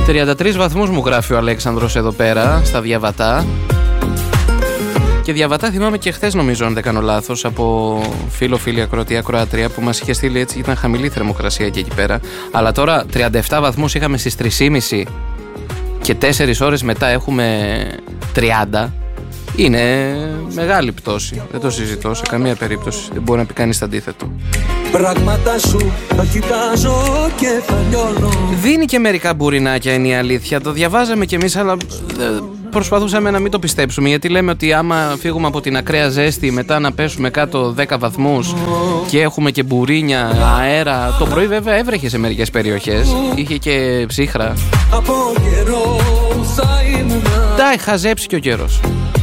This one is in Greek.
33 βαθμούς μου γράφει ο Αλέξανδρος εδώ πέρα, στα Διαβατά. Και Διαβατά θυμάμαι και χθες, νομίζω, αν δεν κάνω λάθος, από φίλη ακροατρία που μας είχε στείλει, έτσι, ήταν χαμηλή θερμοκρασία και εκεί πέρα. Αλλά τώρα 37 βαθμούς είχαμε στις 3.30 και 4 ώρες μετά έχουμε 30. Είναι μεγάλη πτώση. Δεν το συζητώ σε καμία περίπτωση. Δεν μπορεί να πει κανείς το αντίθετο. Πράγματα σου τα κοιτάζω και θα λιώνω. Δίνει και μερικά μπουρινάκια, είναι η αλήθεια. Το διαβάζαμε κι εμείς, αλλά προσπαθούσαμε να μην το πιστέψουμε. Γιατί λέμε ότι άμα φύγουμε από την ακραία ζέστη, μετά να πέσουμε κάτω 10 βαθμούς και έχουμε και μπουρίνια, αέρα. Το πρωί βέβαια έβρεχε σε μερικές περιοχές. Είχε και ψύχρα. Τα έχει χαζέψει και ο καιρός.